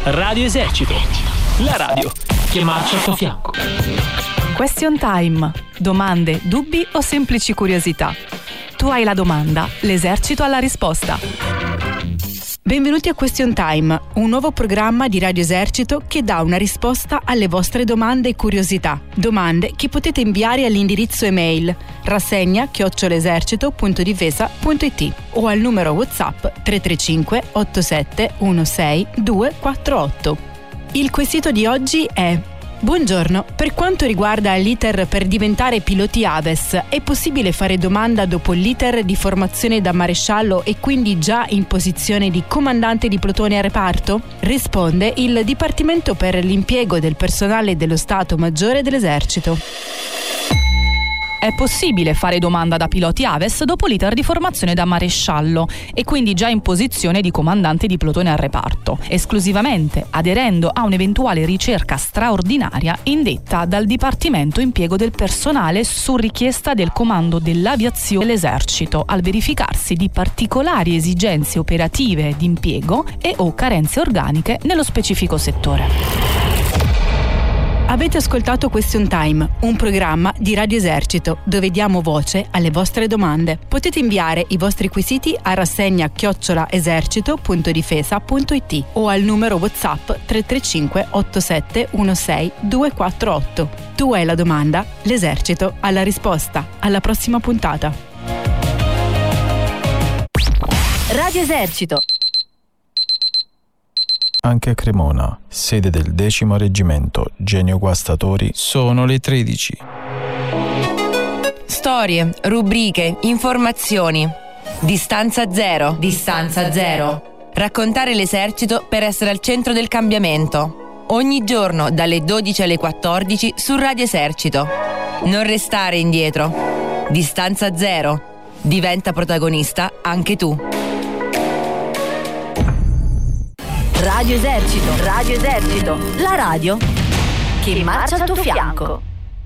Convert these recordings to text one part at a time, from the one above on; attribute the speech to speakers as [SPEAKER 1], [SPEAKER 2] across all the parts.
[SPEAKER 1] Radio Esercito, la radio che marcia al tuo fianco.
[SPEAKER 2] Question Time. Domande, dubbi o semplici curiosità? Tu hai la domanda, l'esercito ha la risposta. Benvenuti a Question Time, un nuovo programma di Radio Esercito che dà una risposta alle vostre domande e curiosità. Domande che potete inviare all'indirizzo email rassegna@esercito.difesa.it o al numero WhatsApp 335 87 16 248. Il quesito di oggi è: buongiorno, per quanto riguarda l'iter per diventare piloti Aves, è possibile fare domanda dopo l'iter di formazione da maresciallo e quindi già in posizione di comandante di plotone a reparto? Risponde il Dipartimento per l'impiego del personale dello Stato Maggiore dell'Esercito. È possibile fare domanda da piloti Aves dopo l'iter di formazione da maresciallo e quindi già in posizione di comandante di plotone al reparto, esclusivamente aderendo a un'eventuale ricerca straordinaria indetta dal Dipartimento Impiego del Personale su richiesta del Comando dell'Aviazione dell'Esercito al verificarsi di particolari esigenze operative di impiego e o carenze organiche nello specifico settore. Avete ascoltato Question Time, un programma di Radio Esercito dove diamo voce alle vostre domande. Potete inviare i vostri quesiti a rassegna@esercito.difesa.it o al numero WhatsApp 335 87 16 248. Tu hai la domanda, l'esercito ha la risposta. Alla prossima puntata.
[SPEAKER 3] Radio Esercito.
[SPEAKER 4] Anche a Cremona, sede del 10° reggimento Genio Guastatori, sono le 13.
[SPEAKER 3] Storie, rubriche, informazioni. Distanza zero. Distanza zero. Raccontare l'esercito per essere al centro del cambiamento. Ogni giorno dalle 12 alle 14 su Radio Esercito. Non restare indietro. Distanza zero. Diventa protagonista anche tu. Radio Esercito, Radio Esercito, la radio che marcia al tuo fianco.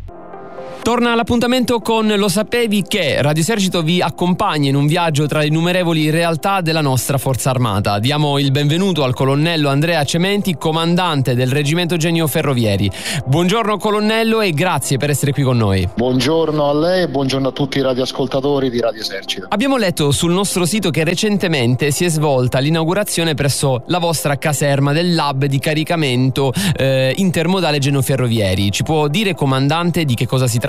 [SPEAKER 1] Torna l'appuntamento con Lo sapevi che? Radio Esercito vi accompagna in un viaggio tra le innumerevoli realtà della nostra forza armata. Diamo il benvenuto al colonnello Andrea Cementi, comandante del Reggimento Genio Ferrovieri. Buongiorno colonnello e grazie per essere qui con noi.
[SPEAKER 5] Buongiorno a lei e buongiorno a tutti i radioascoltatori di Radio Esercito.
[SPEAKER 1] Abbiamo letto sul nostro sito che recentemente si è svolta l'inaugurazione presso la vostra caserma del lab di caricamento intermodale Genio Ferrovieri. Ci può dire, comandante, di che cosa si tratta?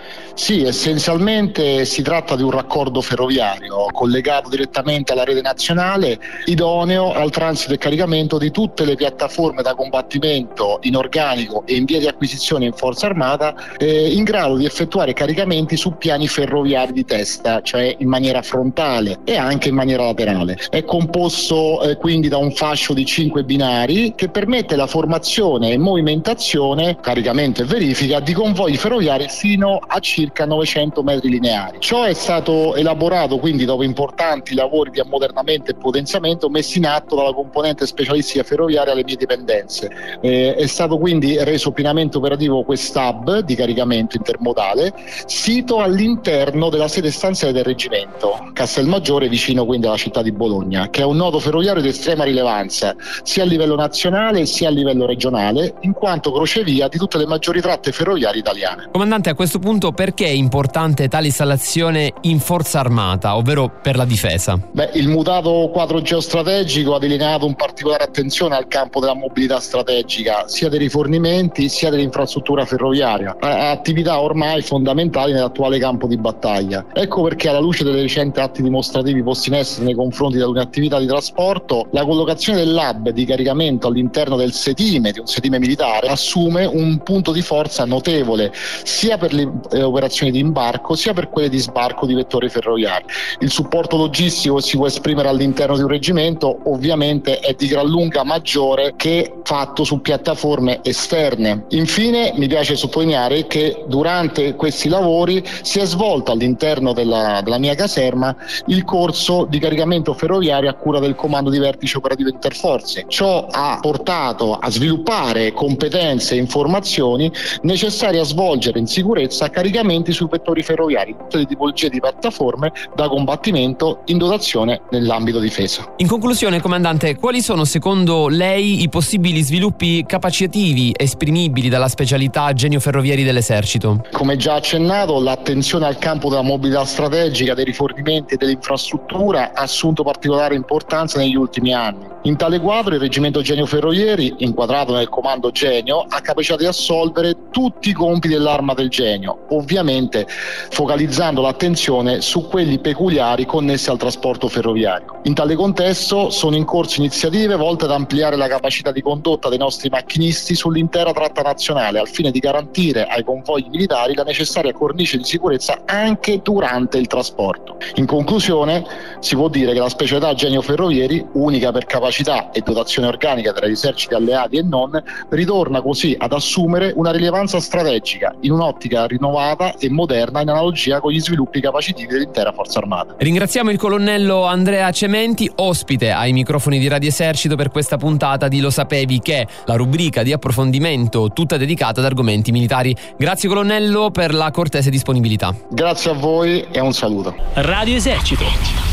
[SPEAKER 5] Sì, essenzialmente si tratta di un raccordo ferroviario collegato direttamente alla rete nazionale, idoneo al transito e caricamento di tutte le piattaforme da combattimento in organico e in via di acquisizione in forza armata, in grado di effettuare caricamenti su piani ferroviari di testa, cioè in maniera frontale e anche in maniera laterale. È composto quindi da un fascio di 5 binari che permette la formazione e movimentazione, caricamento e verifica di convogli ferroviari fino a circa 900 metri lineari. Ciò è stato elaborato quindi dopo importanti lavori di ammodernamento e potenziamento messi in atto dalla componente specialistica ferroviaria alle mie dipendenze. È stato quindi reso pienamente operativo quest'hub di caricamento intermodale, sito all'interno della sede stanziale del reggimento, Castelmaggiore, vicino quindi alla città di Bologna, che è un nodo ferroviario di estrema rilevanza sia a livello nazionale sia a livello regionale, in quanto crocevia di tutte le maggiori tratte ferroviarie italiane.
[SPEAKER 1] Comandante, a questo punto perché è importante tale installazione in forza armata, ovvero per la difesa?
[SPEAKER 5] Il mutato quadro geostrategico ha delineato un particolare attenzione al campo della mobilità strategica, sia dei rifornimenti sia dell'infrastruttura ferroviaria, attività ormai fondamentali nell'attuale campo di battaglia. Ecco perché, alla luce dei recenti atti dimostrativi posti in essere nei confronti di alcune attività di trasporto, la collocazione dell'hub di caricamento all'interno del sedime, di un sedime militare, assume un punto di forza notevole sia per le operazioni di imbarco sia per quelle di sbarco di vettori ferroviari. Il supporto logistico che si può esprimere all'interno di un reggimento ovviamente è di gran lunga maggiore che fatto su piattaforme esterne. Infine mi piace sottolineare che durante questi lavori si è svolto all'interno della mia caserma il corso di caricamento ferroviario a cura del Comando di Vertice Operativo Interforze. Ciò ha portato a sviluppare competenze e informazioni necessarie a svolgere in sicurezza caricamenti sui vettori ferroviari, tutte le tipologie di piattaforme da combattimento in dotazione nell'ambito difesa.
[SPEAKER 1] In conclusione, comandante, quali sono secondo lei i possibili gli sviluppi capacitivi esprimibili dalla specialità Genio Ferrovieri dell'Esercito?
[SPEAKER 5] Come già accennato, l'attenzione al campo della mobilità strategica, dei rifornimenti e dell'infrastruttura ha assunto particolare importanza negli ultimi anni. In tale quadro il reggimento Genio Ferrovieri, inquadrato nel comando Genio, ha capacità di assolvere tutti i compiti dell'Arma del Genio, ovviamente focalizzando l'attenzione su quelli peculiari connessi al trasporto ferroviario. In tale contesto sono in corso iniziative volte ad ampliare la capacità di condotta dei nostri macchinisti sull'intera tratta nazionale, al fine di garantire ai convogli militari la necessaria cornice di sicurezza anche durante il trasporto. In conclusione, si può dire che la specialità Genio Ferrovieri, unica per capacità e dotazione organica tra gli eserciti alleati e non, ritorna così ad assumere una rilevanza strategica in un'ottica rinnovata e moderna in analogia con gli sviluppi capacitivi dell'intera Forza Armata.
[SPEAKER 1] Ringraziamo il colonnello Andrea Cementi, ospite ai microfoni di Radio Esercito per questa puntata di Lo Sapevi Che, la rubrica di approfondimento tutta dedicata ad argomenti militari. Grazie colonnello per la cortese disponibilità.
[SPEAKER 5] Grazie a voi e un saluto.
[SPEAKER 6] Radio Esercito.